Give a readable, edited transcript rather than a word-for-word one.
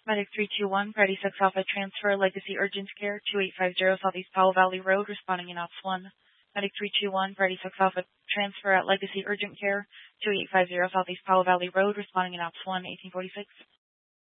Medic 321, Ready 6 Alpha Transfer, Legacy Urgent Care, 2850 Southeast Powell Valley Road, responding in Ops 1. Medic 321, Ready 6 Alpha Transfer at Legacy Urgent Care, 2850 Southeast Powell Valley Road, responding in Ops 1, 1846.